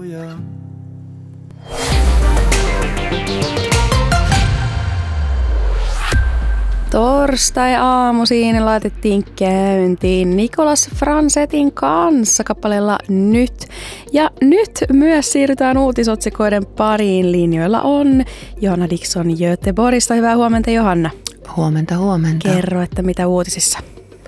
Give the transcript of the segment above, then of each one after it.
aamuja. Torstai-aamu siinä laitettiin käyntiin Nicolas Franzettin kanssa kappaleella Nyt. Ja nyt myös siirrytään uutisotsikoiden pariin. Linjoilla on Johanna Dickson Göteborgista. Hyvää huomenta, Johanna. Huomenta. Kerro, että mitä uutisissa?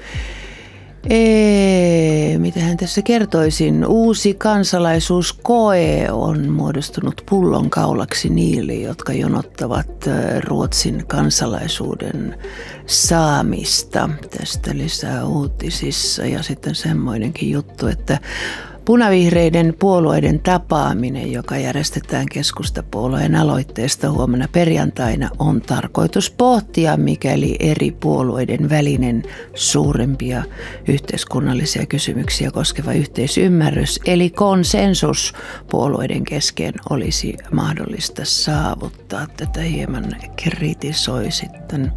Mitähän tässä kertoisin? Uusi kansalaisuuskoe on muodostunut pullonkaulaksi niille, jotka jonottavat Ruotsin kansalaisuuden saamista. Tästä lisää uutisissa ja sitten semmoinenkin juttu, että punavihreiden puolueiden tapaaminen, joka järjestetään keskustapuolueen aloitteesta huomenna perjantaina, on tarkoitus pohtia, mikäli eri puolueiden välinen suurempia yhteiskunnallisia kysymyksiä koskeva yhteisymmärrys, eli konsensus puolueiden kesken olisi mahdollista saavuttaa. Tätä hieman kritisoi sitten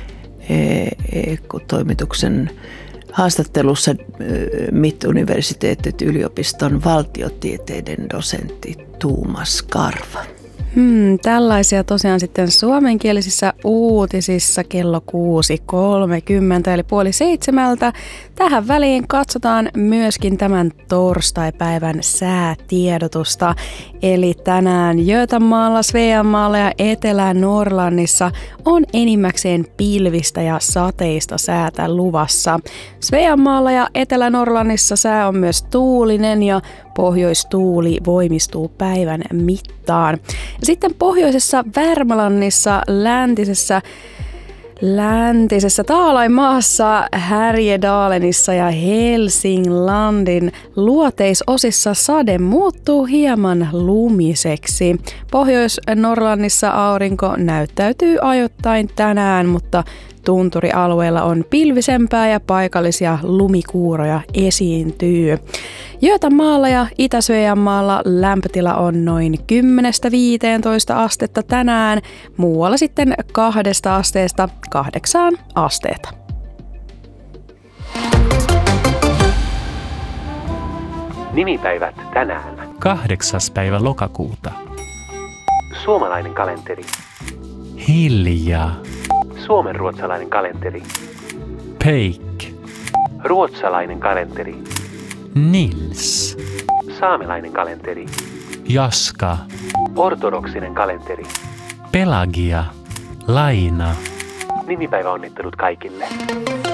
toimituksen haastattelussa Mitt-universiteetit yliopiston valtiotieteiden dosentti Tuomas Karva. Tällaisia tosiaan sitten suomenkielisissä uutisissa kello 6.30 eli 6:30. Tähän väliin katsotaan myöskin tämän torstaipäivän säätiedotusta. Eli tänään Göteborgilla, Sveanmaalla ja Etelä-Norlannissa on enimmäkseen pilvistä ja sateista säätä luvassa. Sveanmaalla ja Etelä-Norlannissa sää on myös tuulinen ja pohjoistuuli voimistuu päivän mittaan. Sitten pohjoisessa Värmlandissa, läntisessä Taalaimaassa, Härjedalenissa ja Helsinglandin luoteisosissa sade muuttuu hieman lumiseksi. Pohjois-Norlannissa aurinko näyttäytyy ajoittain tänään, mutta tunturialueella on pilvisempää ja paikallisia lumikuuroja esiintyy. Göteborgilla ja Itä-Sveanmaalla lämpötila on noin 10-15 astetta tänään, muualla sitten 2 asteesta 8 asteeta. Nimipäivät tänään. 8. päivä lokakuuta. Suomalainen kalenteri. Hiljaa. Suomenruotsalainen kalenteri. Peik. Ruotsalainen kalenteri. Nils. Saamelainen kalenteri. Jaska. Ortodoksinen kalenteri. Pelagia. Laina. Nimipäiväonnittelut kaikille.